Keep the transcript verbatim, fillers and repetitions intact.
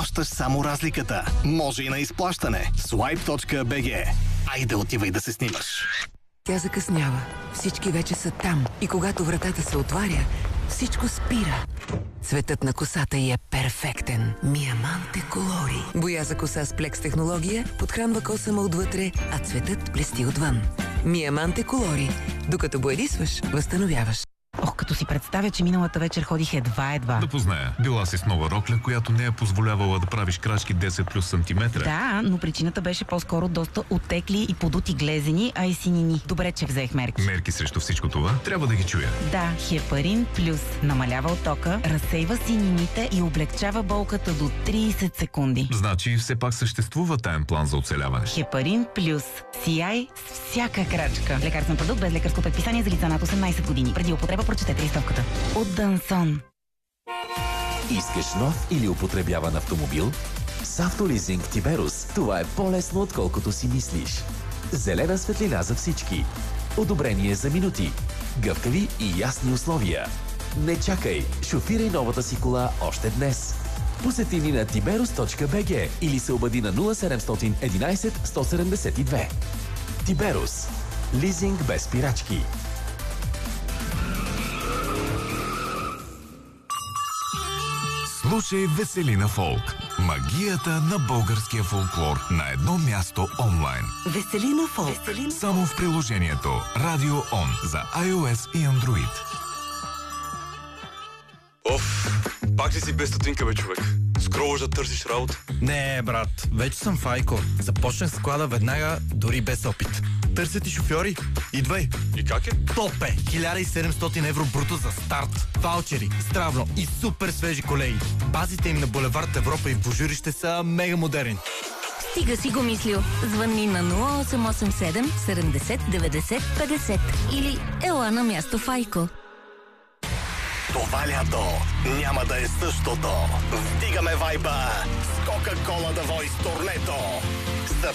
плащаш само разликата. Може и на изплащане. Swipe точка би джи. Айде, отивай да се снимаш. Тя закъснява. Всички вече са там. И когато вратата се отваря, всичко спира. Цветът на косата й е перфектен. Миаманте Колори. Боя за коса с плекс технология подхранва косама отвътре, а цветът блести отвън. Миаманте Колори. Докато боядисваш, възстановяваш. Ох, като си представя, че миналата вечер ходих едва-едва. Да позная. Била си с нова рокля, която не е позволявала да правиш крачки десет плюс сантиметра. Да, но причината беше по-скоро доста оттекли и подути глезени, а и синини. Добре, че взех мерки. Мерки срещу всичко това? Трябва да ги чуя. Да, Хепарин Плюс намалява оттока, разсейва синините и облегчава болката до трийсет секунди. Значи все пак съществува таен план за оцеляване. Хепарин Плюс. Сияй с всяка крачка. Лекарствен продукт без лекарско предписание за лица над осемнайсет години. Преди употреба прочетете листовката. От Дансон. Искаш нов или употребяван автомобил? С Автолизинг Тиберус това е по-лесно, отколкото си мислиш. Зелена светлина за всички. Одобрение за минути. Гъвкави и ясни условия. Не чакай, шофирай новата си кола още днес. Посети ни на тиберус точка би джи или се обади на нула седемстотин единайсет сто седемдесет и две. Тиберус. Лизинг без спирачки. Слушай Веселина Фолк. Магията на българския фолклор на едно място онлайн. Веселина Фолк. Само в приложението Радио Он за iOS и Android. Оф, пак ли си без стотинка, бе, човек? Скроваш да търсиш работа? Не, брат, вече съм в Айко. Започнах склада веднага, дори без опит. Търсят и шофьори. Идвай. И как е? Топ е! хиляда и седемстотин евро бруто за старт. Ваучери, здравно и супер свежи колеги. Базите им на булевард Европа и в Божурище са мега модерни. Стига си го мислил. Звънни на нула осем осем седем седемдесет деветдесет петдесет или ела на място в Айко. Това лято няма да е същото. Вдигаме вайба с Кока-Кола The Voice турнето. За